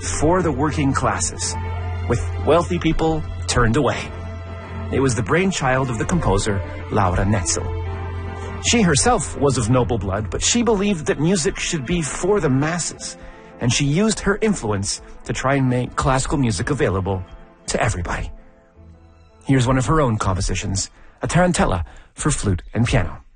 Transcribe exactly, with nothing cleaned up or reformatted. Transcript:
for the working classes, with wealthy people turned away. It was the brainchild of the composer Laura Netzel. She herself was of noble blood, but she believed that music should be for the masses, and she used her influence to try and make classical music available to everybody. Here's one of her own compositions, a tarantella for flute and piano.